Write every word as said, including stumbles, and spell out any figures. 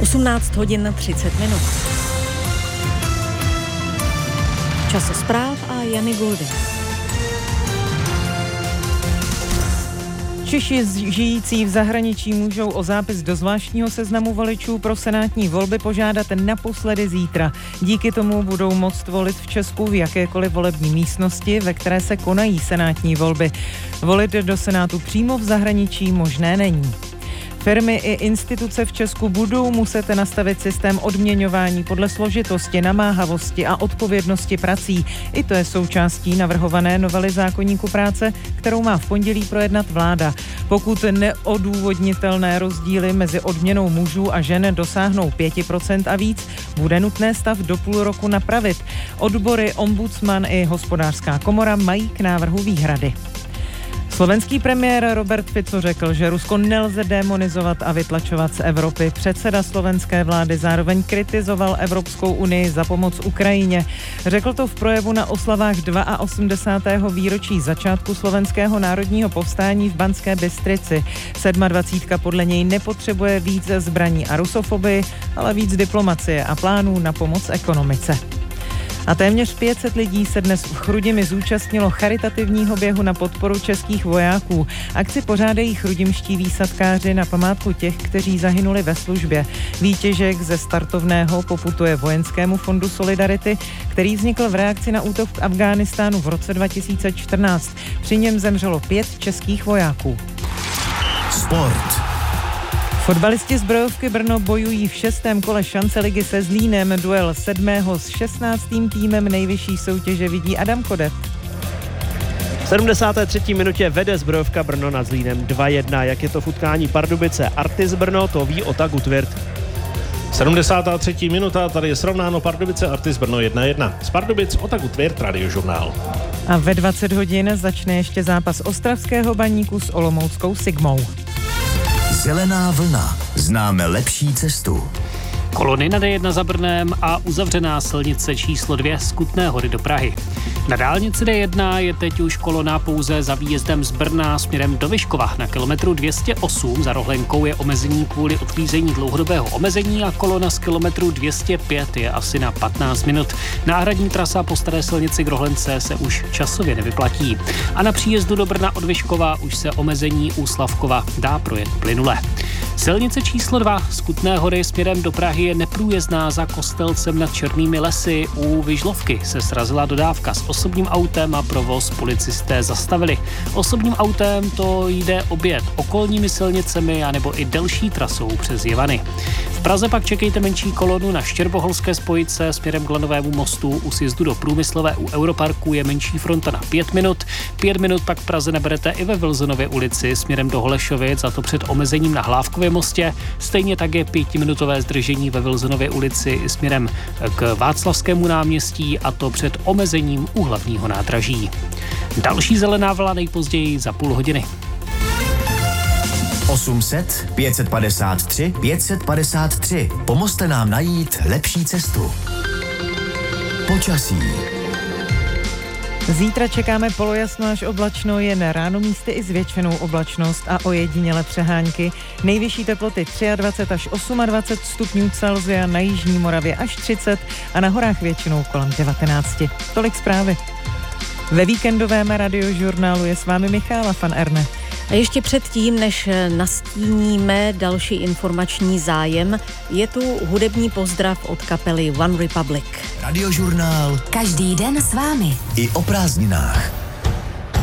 osmnáct hodin třicet minut. Čas zpráv a Jany Goldy. Češi žijící v zahraničí můžou o zápis do zvláštního seznamu voličů pro senátní volby požádat naposledy zítra. Díky tomu budou moct volit v Česku v jakékoliv volební místnosti, ve které se konají senátní volby. Volit do Senátu přímo v zahraničí možné není. Firmy i instituce v Česku budou muset nastavit systém odměňování podle složitosti, namáhavosti a odpovědnosti prací. I to je součástí navrhované novely zákoníku práce, kterou má v pondělí projednat vláda. Pokud neodůvodnitelné rozdíly mezi odměnou mužů a žen dosáhnou pět procent a víc, bude nutné stav do půl roku napravit. Odbory, ombudsman i hospodářská komora mají k návrhu výhrady. Slovenský premiér Robert Fico řekl, že Rusko nelze démonizovat a vytlačovat z Evropy. Předseda slovenské vlády zároveň kritizoval Evropskou unii za pomoc Ukrajině. Řekl to v projevu na oslavách osmdesátého druhého výročí začátku slovenského národního povstání v Banské Bystrici. sedmadvacítka podle něj nepotřebuje víc zbraní a rusofobii, ale víc diplomacie a plánů na pomoc ekonomice. A téměř pět set lidí se dnes v Chrudimi zúčastnilo charitativního běhu na podporu českých vojáků. Akci pořádají chrudimští výsadkáři na památku těch, kteří zahynuli ve službě. Výtěžek ze startovného poputuje Vojenskému fondu Solidarity, který vznikl v reakci na útok v Afghánistánu v roce dva tisíce čtrnáct. Při něm zemřelo pět českých vojáků. Sport. Fotbalisti Zbrojovky Brno bojují v šestém kole šance ligy se Zlínem. Duel sedmého s šestnáctým týmem nejvyšší soutěže vidí Adam Kodet. V sedmdesáté třetí minutě vede Zbrojovka Brno nad Zlínem dva jedna. Jak je to v utkání Pardubice Artis Brno, to ví Ota Gutwirth. sedmdesátá třetí minuta, tady je srovnáno Pardubice Artis Brno jedna jedna. Z Pardubic Ota Gutwirth, Radiožurnál. A ve dvacet hodin začne ještě zápas ostravského Baníku s olomouckou Sigmou. Zelená vlna. Známe lepší cestu. Kolony na D jedna za Brnem a uzavřená silnice číslo dvě z Kutné Hory do Prahy. Na dálnici D jedna je teď už kolona pouze za výjezdem z Brna směrem do Vyškova. Na kilometru dvě stě osm za Rohlenkou je omezení kvůli odklízení dlouhodobého omezení a kolona z kilometru dvě stě pět je asi na patnáct minut. Náhradní trasa po staré silnici k Rohlence se už časově nevyplatí. A na příjezdu do Brna od Vyškova už se omezení u Slavkova dá projet plynule. Silnice číslo dva z Kutné Hory směrem do Prahy je neprůjezdná za Kostelcem nad Černými lesy. U Vyžlovky se srazila dodávka s osobním autem a provoz policisté zastavili. Osobním autem to jde objet okolními silnicemi anebo i delší trasou přes Jevany. V Praze pak čekejte menší kolonu na Štěrboholské spojice směrem k Lanovému mostu. U sjezdu do Průmyslové u Europarku je menší fronta na pět minut. Pět minut pak v Praze naberete i ve Vilzonově ulici směrem do Holešovic, a to před omezením na Hlávkově mostě. Stejně tak je pětiminutové zdržení ve Vilzonově ulici směrem k Václavskému náměstí, a to před omezením u hlavního nádraží. Další zelená vlna nejpozději za půl hodiny. osm set pět set padesát tři pět set padesát tři. Pomozte nám najít lepší cestu. Počasí. Zítra čekáme polojasno až oblačno, jen ráno místy i zvětšenou oblačnost a ojediněle přehánky. Nejvyšší teploty dvacet tři až dvacet osm stupňů Celsia, na jižní Moravě až třicet a na horách většinou kolem devatenáct. Tolik zprávy. Ve víkendovém Radiožurnálu je s vámi Michála van Erne. A ještě předtím, než nastíníme další informační zájem, je tu hudební pozdrav od kapely One Republic. Radiožurnál. Každý den s vámi. I o prázdninách.